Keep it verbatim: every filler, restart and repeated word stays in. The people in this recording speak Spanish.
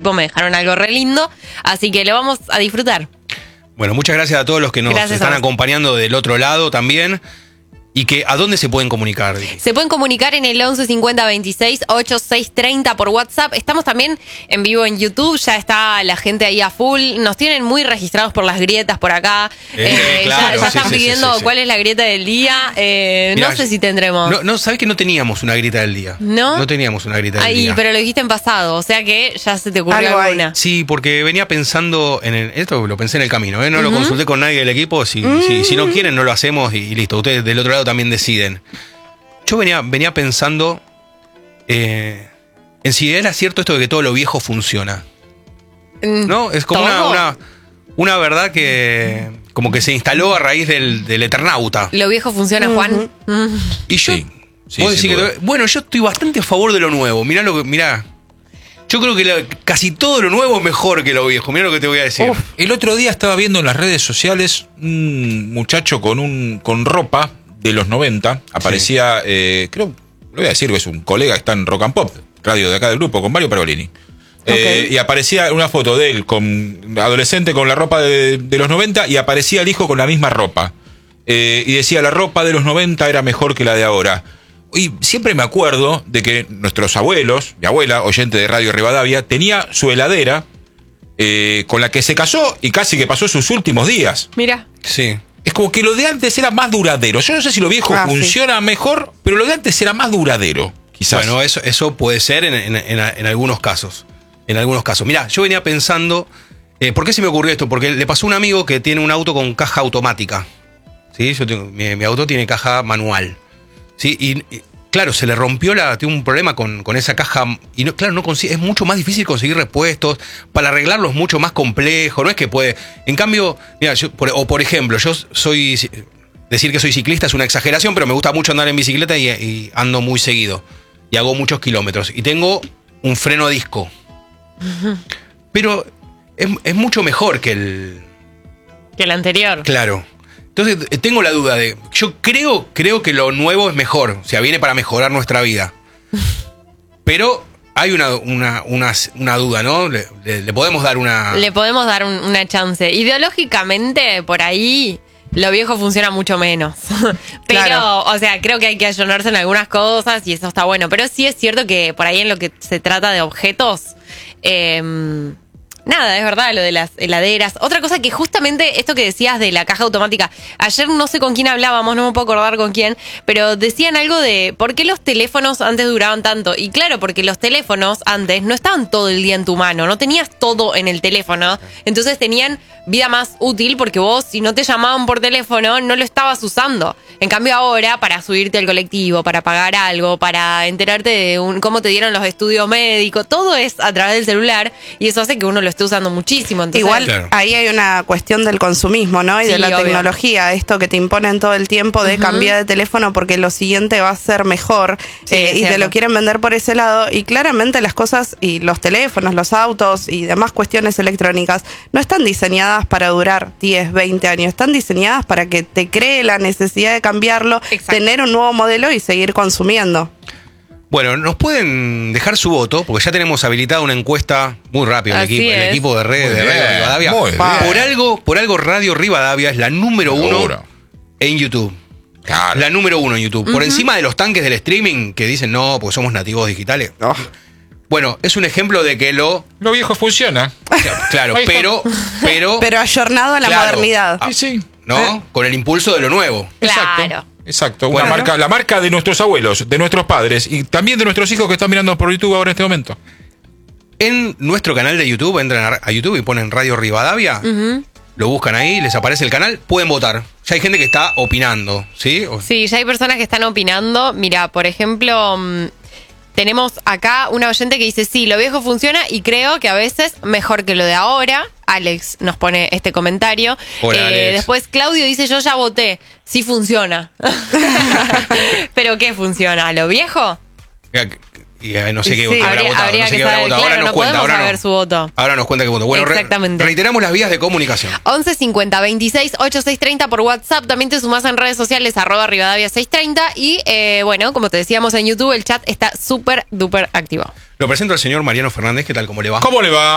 tipo me dejaron algo re lindo, así que lo vamos a disfrutar. Bueno, muchas gracias a todos los que nos Gracias están acompañando del otro lado también. ¿Y que a dónde se pueden comunicar? Se pueden comunicar en el once cincuenta veintiséis ochenta y seis treinta por WhatsApp. Estamos también en vivo en YouTube. Ya está la gente ahí a full. Nos tienen muy registrados por las grietas por acá. Eh, eh, claro, ya, ya sí, están sí, pidiendo sí, sí, sí. cuál es la grieta del día. Eh, Mirá, no sé si tendremos. No, no, ¿sabés que no teníamos una grita del día? ¿No? No teníamos una grita del Ahí, día. pero lo dijiste en pasado. O sea que ya se te ocurrió Algo hay. alguna. Sí, porque venía pensando en el, esto lo pensé en el camino, ¿eh? No lo Ujú. consulté con nadie del equipo. Si, Mm. si, si no quieren, no lo hacemos y, y listo. Ustedes del otro lado también deciden. Yo venía, venía pensando eh, en si era cierto esto de que todo lo viejo funciona. Mm, ¿No? Es como una, ¿todo? una, una verdad que como que se instaló a raíz del, del Eternauta. Lo viejo funciona, Juan. Mm. Y yo, Sí, sí, vos sin decís que duda. lo- bueno, yo estoy bastante a favor de lo nuevo. Mirá lo que, mirá. Yo creo que la- casi todo lo nuevo es mejor que lo viejo. Mirá lo que te voy a decir. Uf, el otro día estaba viendo en las redes sociales un muchacho con un con ropa de los noventa. Aparecía, eh, creo, lo voy a decir, que es un colega que está en Rock and Pop, radio de acá del grupo, con Mario Pergolini. Eh, y aparecía una foto de él con adolescente con la ropa de, de los noventa y aparecía el hijo con la misma ropa. Eh, y decía, la ropa de los noventa era mejor que la de ahora. Y siempre me acuerdo de que nuestros abuelos, mi abuela, oyente de Radio Rivadavia, tenía su heladera eh, con la que se casó y casi que pasó sus últimos días. Mira. Sí. Es como que lo de antes era más duradero. Yo no sé si lo viejo Ah, sí. funciona mejor, pero lo de antes era más duradero, quizás. Bueno, eso, eso puede ser en, en- en- en algunos casos. En algunos casos. Mirá, yo venía pensando, eh, ¿por qué se me ocurrió esto? Porque le pasó a un amigo que tiene un auto con caja automática. ¿Sí? Yo tengo, mi, mi auto tiene caja manual. ¿Sí? Y, y, claro, se le rompió la. Tiene un problema con, con esa caja. Y no, claro, no consigue, es mucho más difícil conseguir repuestos. Para arreglarlo es mucho más complejo. No es que puede. En cambio, mira, yo, por- o por ejemplo, yo soy. Decir que soy ciclista es una exageración, pero me gusta mucho andar en bicicleta y, y ando muy seguido. Y hago muchos kilómetros. Y tengo un freno a disco. Pero es, es mucho mejor que el. Que el anterior. Claro. Entonces eh, tengo la duda de. Yo creo, creo que lo nuevo es mejor. O sea, viene para mejorar nuestra vida. Pero hay una, una, una, una duda, ¿no? Le, le- le podemos dar una. Le podemos dar un- una chance. Ideológicamente, por ahí, lo viejo funciona mucho menos. Pero, Claro. o sea, creo que hay que ayornarse en algunas cosas y eso está bueno. Pero sí es cierto que por ahí en lo que se trata de objetos, eh, nada, es verdad, lo de las heladeras. Otra cosa que justamente esto que decías de la caja automática, ayer no sé con quién hablábamos, no me puedo acordar con quién, pero decían algo de por qué los teléfonos antes duraban tanto. Y claro, porque los teléfonos antes no estaban todo el día en tu mano, no tenías todo en el teléfono, entonces tenían vida más útil porque vos, si no te llamaban por teléfono, no lo estabas usando. En cambio ahora, para subirte al colectivo, para pagar algo, para enterarte de un, cómo te dieron los estudios médicos, todo es a través del celular y eso hace que uno lo esté usando muchísimo. Entonces, Igual Claro. ahí hay una cuestión del consumismo, ¿no? Y Sí, de la obvio. tecnología, esto que te imponen todo el tiempo de Ujú. cambiar de teléfono porque lo siguiente va a ser mejor Sí, eh, es y te cierto. lo quieren vender por ese lado y claramente las cosas y los teléfonos, los autos y demás cuestiones electrónicas no están diseñadas para durar diez, veinte años, están diseñadas para que te cree la necesidad de cambiarlo, Exacto. tener un nuevo modelo y seguir consumiendo. Bueno, nos pueden dejar su voto, porque ya tenemos habilitada una encuesta muy rápido el Así equipo, el es. equipo de redes Muy de Radio bien, Rivadavia. muy bien. Por algo, por algo Radio Rivadavia es la número uno Seguro. en YouTube. Claro. La número uno en YouTube. Por encima de los tanques del streaming que dicen no, porque somos nativos digitales. Oh. Bueno, es un ejemplo de que lo. Lo viejo funciona. Claro, Ahí está. pero. Pero. Pero ayornado a la Claro. modernidad. Ah, Sí, sí. ¿No? Eh, Con el impulso de lo nuevo. Exacto. Claro. Exacto. Bueno. Una marca, la marca de nuestros abuelos, de nuestros padres y también de nuestros hijos que están mirando por YouTube ahora en este momento. En nuestro canal de YouTube, entran a- a YouTube y ponen Radio Rivadavia. Ujú. Lo buscan ahí, les aparece el canal, pueden votar. Ya hay gente que está opinando, ¿sí? O- Sí, ya hay personas que están opinando. Mira, por ejemplo, mm, tenemos acá una oyente que dice, sí, lo viejo funciona y creo que a veces mejor que lo de ahora. Alex nos pone este comentario. Hola, Alex. Después Claudio dice, yo ya voté, sí funciona. ¿Pero qué funciona? ¿Lo viejo? Y, eh, no sé qué, Sí, qué habrá habría- votado, habría no sé que qué habrá saber, votado. claro, Ahora nos no cuenta, podemos ahora saber no- su voto. Ahora nos cuenta qué votó. Bueno, re- Exactamente. reiteramos las vías de comunicación. once cincuenta veintiséis ochenta y seis treinta por WhatsApp. También te sumás en redes sociales, arroba Rivadavia seiscientos treinta. Y eh, bueno, como te decíamos en YouTube, el chat está súper, duper activo. Lo presento al señor Mariano Fernández, ¿qué tal? ¿Cómo le va? ¿Cómo le va?